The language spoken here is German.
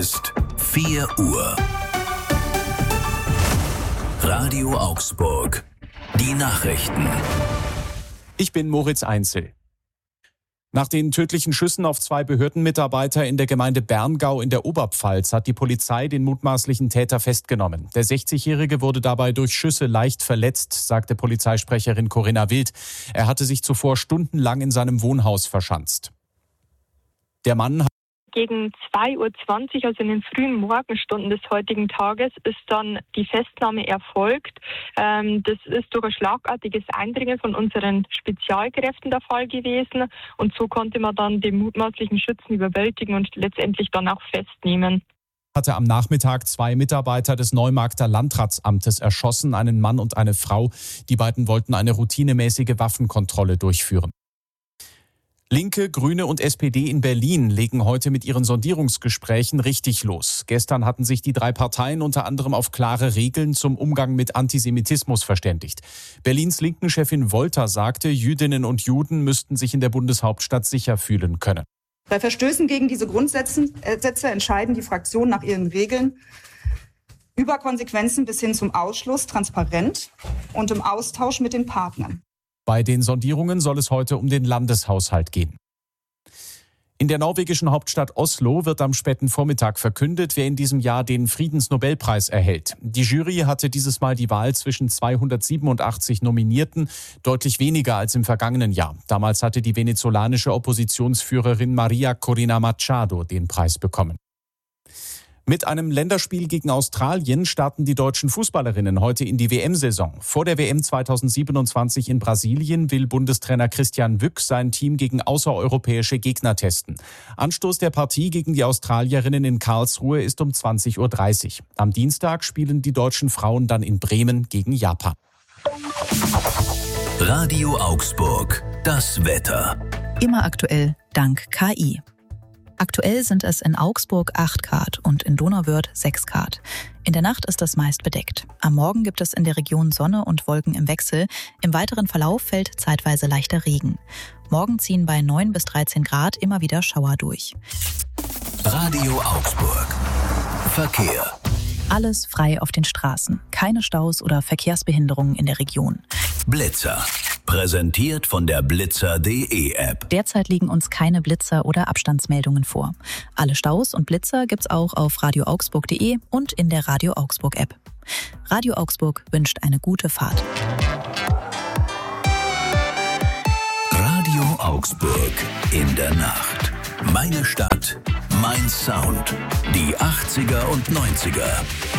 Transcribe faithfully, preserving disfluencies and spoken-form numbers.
Ist vier Uhr. Radio Augsburg. Die Nachrichten. Ich bin Moritz Einzel. Nach den tödlichen Schüssen auf zwei Behördenmitarbeiter in der Gemeinde Berngau in der Oberpfalz hat die Polizei den mutmaßlichen Täter festgenommen. Der sechzigjährige wurde dabei durch Schüsse leicht verletzt, sagte Polizeisprecherin Corinna Wild. Er hatte sich zuvor stundenlang in seinem Wohnhaus verschanzt. Der Mann hat Gegen zwei Uhr zwanzig, also in den frühen Morgenstunden des heutigen Tages, ist dann die Festnahme erfolgt. Ähm, das ist durch ein schlagartiges Eindringen von unseren Spezialkräften der Fall gewesen. Und so konnte man dann den mutmaßlichen Schützen überwältigen und letztendlich dann auch festnehmen. Hatte am Nachmittag zwei Mitarbeiter des Neumarkter Landratsamtes erschossen, einen Mann und eine Frau. Die beiden wollten eine routinemäßige Waffenkontrolle durchführen. Linke, Grüne und S P D in Berlin legen heute mit ihren Sondierungsgesprächen richtig los. Gestern hatten sich die drei Parteien unter anderem auf klare Regeln zum Umgang mit Antisemitismus verständigt. Berlins Linken-Chefin Wolter sagte, Jüdinnen und Juden müssten sich in der Bundeshauptstadt sicher fühlen können. Bei Verstößen gegen diese Grundsätze entscheiden die Fraktionen nach ihren Regeln über Konsequenzen bis hin zum Ausschluss transparent und im Austausch mit den Partnern. Bei den Sondierungen soll es heute um den Landeshaushalt gehen. In der norwegischen Hauptstadt Oslo wird am späten Vormittag verkündet, wer in diesem Jahr den Friedensnobelpreis erhält. Die Jury hatte dieses Mal die Wahl zwischen zweihundertsiebenundachtzig Nominierten, deutlich weniger als im vergangenen Jahr. Damals hatte die venezolanische Oppositionsführerin Maria Corina Machado den Preis bekommen. Mit einem Länderspiel gegen Australien starten die deutschen Fußballerinnen heute in die W M-Saison. Vor der W M zweitausendsiebenundzwanzig in Brasilien will Bundestrainer Christian Wück sein Team gegen außereuropäische Gegner testen. Anstoß der Partie gegen die Australierinnen in Karlsruhe ist um zwanzig Uhr dreißig. Am Dienstag spielen die deutschen Frauen dann in Bremen gegen Japan. Radio Augsburg. Das Wetter. Immer aktuell dank K I. Aktuell sind es in Augsburg acht Grad und in Donauwörth sechs Grad. In der Nacht ist es meist bedeckt. Am Morgen gibt es in der Region Sonne und Wolken im Wechsel. Im weiteren Verlauf fällt zeitweise leichter Regen. Morgen ziehen bei neun bis dreizehn Grad immer wieder Schauer durch. Radio Augsburg. Verkehr. Alles frei auf den Straßen. Keine Staus oder Verkehrsbehinderungen in der Region. Blitzer. Präsentiert von der blitzer punkt de App. Derzeit liegen uns keine Blitzer oder Abstandsmeldungen vor. Alle Staus und Blitzer gibt's auch auf radio augsburg punkt de und in der Radio Augsburg App. Radio Augsburg wünscht eine gute Fahrt. Radio Augsburg in der Nacht. Meine Stadt, mein Sound. Die achtziger und neunziger.